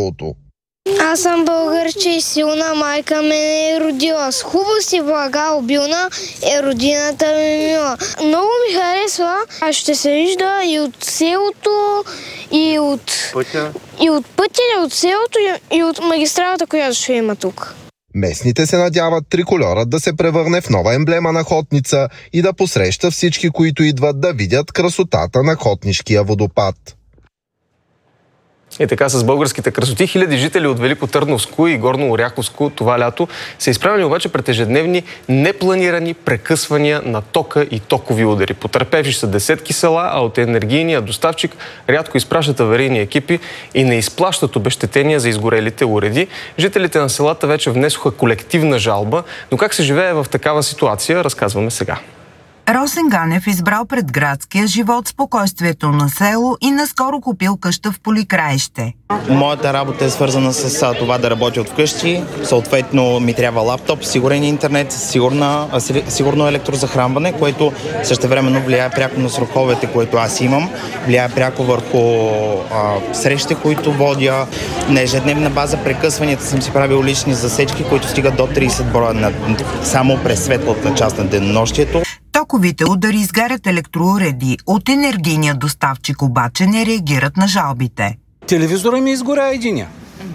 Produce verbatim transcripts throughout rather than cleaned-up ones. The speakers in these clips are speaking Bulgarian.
селото. Аз съм българче и силна майка ме е родила. С хубав си влага обилна е родината ми мила. Много ми харесва. Аз ще се вижда и от селото, и от пътя, и от, пътя, и от селото, и от магистралата, която ще има тук. Местните се надяват трикольорът да се превърне в нова емблема на Хотница и да посреща всички, които идват да видят красотата на Хотнишкия водопад. И така с българските красоти хиляди жители от Великотърновско и Горно Оряховско това лято са изправени обаче пред ежедневни непланирани прекъсвания на тока и токови удари. Потърпевши са десетки села, а от енергийния доставчик рядко изпращат аварийни екипи и не изплащат обезщетения за изгорелите уреди. Жителите на селата вече внесоха колективна жалба, но как се живее в такава ситуация, разказваме сега. Росен Ганев избрал пред градския живот спокойствието на село и наскоро купил къща в Поликраище. Моята работа е свързана с това да работя от вкъщи. Съответно ми трябва лаптоп, сигурен интернет, сигурна, сигурно електрозахранване, което същевременно влияе пряко на сроковете, които аз имам. Влияе пряко върху а, срещи, които водя. На ежедневна база прекъсванията съм си правил лични засечки, които стигат до трийсет броя на, само през светлата част на денонощието. Токовите удари изгарят електроуреди. От енергийния доставчик обаче не реагират на жалбите. Телевизора ми изгоря единия.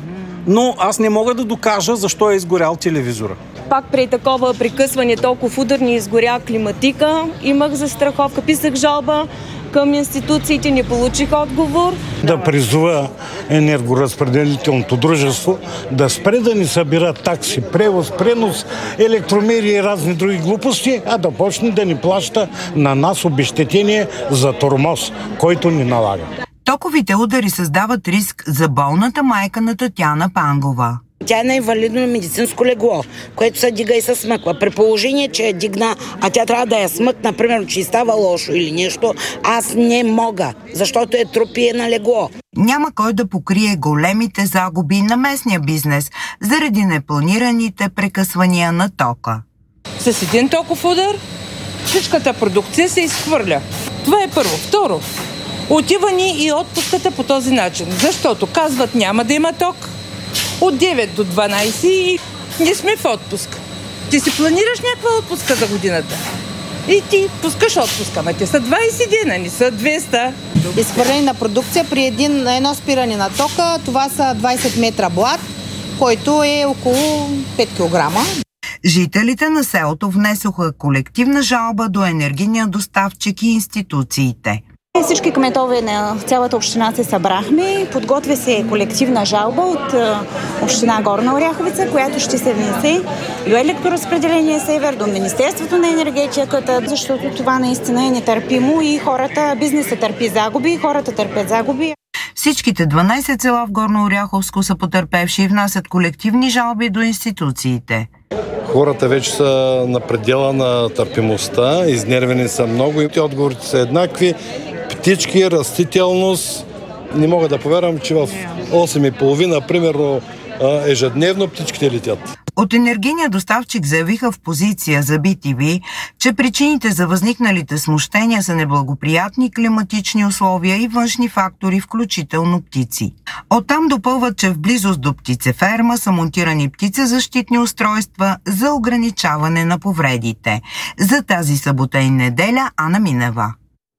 Но аз не мога да докажа защо е изгорял телевизора. Пак при такова прекъсване толкова удар ни изгоря климатика. Имах застраховка, писах жалба към институциите, не получих отговор. Да призова енергоразпределителното дружество да спре да ни събира такси, превоз, пренос, електромери и разни други глупости, а да почне да ни плаща на нас обезщетение за тормоз, който ни налага. Токовите удари създават риск за болната майка на Татяна Пангова. Тя е на инвалидно медицинско легло, което се дига и се смъква. При положение, че я дигна, а тя трябва да я смъкна, примерно, че й става лошо или нещо, аз не мога, защото е труп и е на легло. Няма кой да покрие големите загуби на местния бизнес заради непланираните прекъсвания на тока. С един токов удар всичката продукция се изхвърля. Това е първо. Второ, отива ни и отпуската по този начин, защото казват няма да има ток от девет до дванайсет и не сме в отпуск. Ти си планираш някаква отпуска за годината и ти пускаш отпуска, ама те са двайсет дена, не са двеста. Изхвърляне на продукция при един, едно спиране на тока, това са двайсет метра блат, който е около пет килограма. Жителите на селото внесоха колективна жалба до енергийния доставчик и институциите. Всички кметове на цялата община се събрахме. Подготвя се колективна жалба от община Горна Оряховица, която ще се внесе до електроразпределение Север, до Министерството на енергетиката, защото това наистина е нетърпимо и хората, бизнесът търпи загуби, хората търпят загуби. Всичките дванайсет села в Горно Оряховско са потърпевши и внасят колективни жалби до институциите. Хората вече са на предела на търпимостта, изнервени са много и отговорите са еднакви. Птички, растителност. Не мога да повярвам, че в осем и половина, примерно, ежедневно птичките летят. От енергийния доставчик заявиха в позиция за би ти ви, че причините за възникналите смущения са неблагоприятни климатични условия и външни фактори, включително птици. Оттам допълват, че в близост до птицеферма са монтирани птицезащитни устройства за ограничаване на повредите. За тази събота и неделя Ана Минева.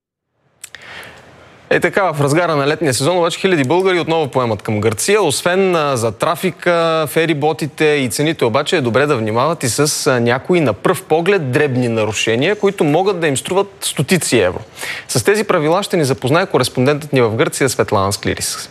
Е така, в разгара на летния сезон обаче хиляди българи отново поемат към Гърция. Освен за трафика, фериботите и цените обаче е добре да внимават и с някои на пръв поглед дребни нарушения, които могат да им струват стотици евро. С тези правила ще ни запознае кореспондентът ни в Гърция Светлана Склирис.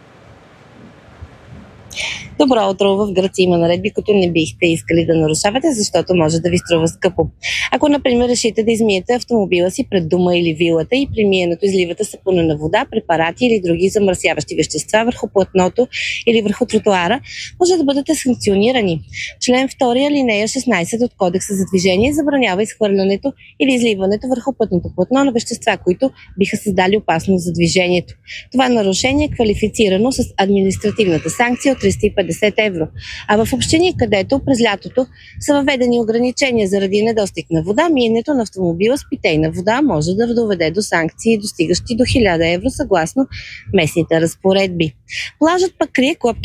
Добро утро! В Гърция има наредби, които не бихте искали да нарушавате, защото може да ви струва скъпо. Ако, например, решите да измиете автомобила си пред дома или вилата и при миенето изливате сапуна на вода, препарати или други замърсяващи вещества върху платното или върху тротоара, може да бъдете санкционирани. Член втори, алинея шестнайсет от Кодекса за движение забранява изхвърлянето или изливането върху пътното платно на вещества, които биха създали опасност за движението. Това нарушение е квалифицирано с административната санкция от триста и петдесет евро. А в общини, където през лятото са въведени ограничения заради недостиг на вода, миенето на автомобила с питейна вода може да доведе до санкции, достигащи до хиляда евро, съгласно местните разпоредби. Плажът пък крие клопки